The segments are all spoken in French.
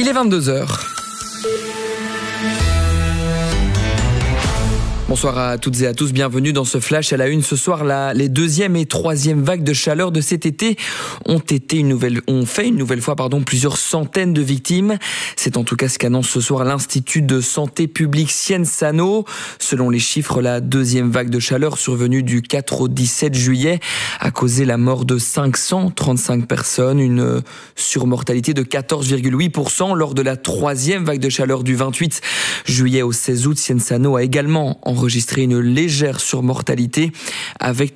Il est 22h. Bonsoir à toutes et à tous, bienvenue dans ce flash à la une. Ce soir, les deuxième et troisième vagues de chaleur de cet été ont fait une nouvelle fois plusieurs centaines de victimes. C'est en tout cas ce qu'annonce ce soir l'Institut de santé publique Sciences-Ano. Selon les chiffres, la deuxième vague de chaleur survenue du 4 au 17 juillet a causé la mort de 535 personnes, une surmortalité de 14,8%. Lors de la troisième vague de chaleur du 28 juillet au 16 août, Sciences-Ano a également enregistré une légère surmortalité avec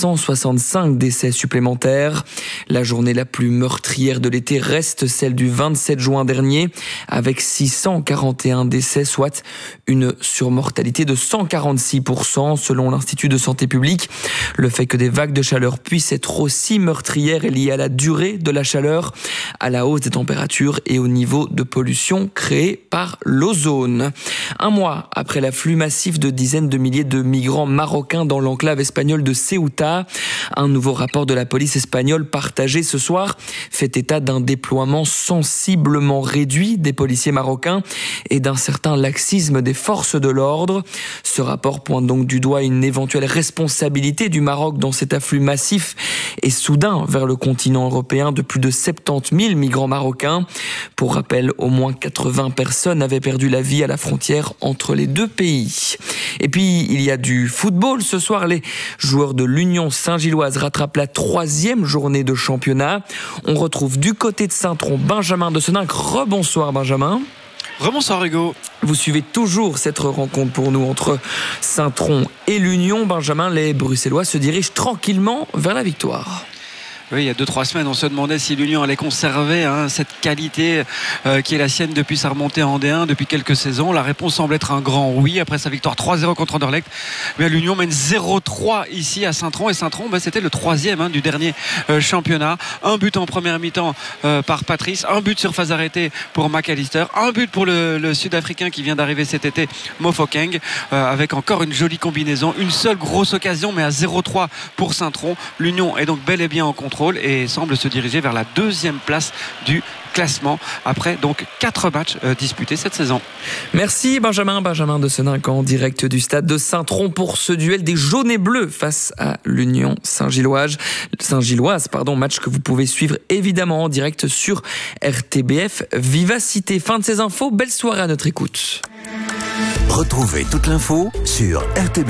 365 décès supplémentaires. La journée la plus meurtrière de l'été reste celle du 27 juin dernier avec 641 décès, soit une surmortalité de 146% selon l'Institut de santé publique. Le fait que des vagues de chaleur puissent être aussi meurtrières est lié à la durée de la chaleur, à la hausse des températures et au niveau de pollution créé par l'ozone. Un mois après l'afflux massif de dizaines de milliers de migrants marocains dans l'enclave espagnole de Ceuta, un nouveau rapport de la police espagnole partagé ce soir fait état d'un déploiement sensiblement réduit des policiers marocains et d'un certain laxisme des forces de l'ordre. Ce rapport pointe donc du doigt une éventuelle responsabilité du Maroc dans cet afflux massif et soudain vers le continent européen de plus de 70 000 migrants marocains. Pour rappel, au moins 80 personnes avaient perdu la vie à la frontière entre les deux pays. Et puis, il y a du football. Ce soir, les joueurs de l'Union Saint-Gilloise rattrapent la 3e journée de championnat. On retrouve du côté de Saint-Tron Benjamin de Seninck. Rebonsoir Benjamin. Rebonsoir Hugo. Vous suivez toujours cette rencontre pour nous entre Saint-Tron et l'Union. Benjamin, les Bruxellois se dirigent tranquillement vers la victoire. Oui, il y a 2-3 semaines, on se demandait si l'Union allait conserver cette qualité qui est la sienne depuis sa remontée en D1 depuis quelques saisons. La réponse semble être un grand oui après sa victoire 3-0 contre Anderlecht. Mais l'Union mène 0-3 ici à Saint-Tron. Et Saint-Tron, c'était le 3e du dernier championnat. Un but en première mi-temps par Patrice, un but sur phase arrêtée pour McAllister, un but pour le Sud-Africain qui vient d'arriver cet été, Mofokeng, avec encore une jolie combinaison. Une seule grosse occasion, mais à 0-3 pour Saint-Tron. L'Union est donc bel et bien en contrôle et semble se diriger vers la 2e place du classement après donc 4 matchs disputés cette saison. Merci Benjamin de Seninck en direct du stade de Saint-Tron pour ce duel des jaunes et bleus face à l'Union Saint-Gilloise, match que vous pouvez suivre évidemment en direct sur RTBF Vivacité. Fin de ces infos, belle soirée à notre écoute. Retrouvez toute l'info sur RTBF.